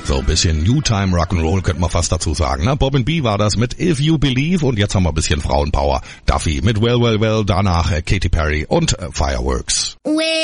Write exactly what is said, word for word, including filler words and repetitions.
So ein bisschen New Time Rock'n'Roll könnte man fast dazu sagen. Ne? Bob and B war das mit If You Believe und jetzt haben wir ein bisschen Frauenpower. Duffy mit Well, Well, Well, danach Katy Perry und Fireworks.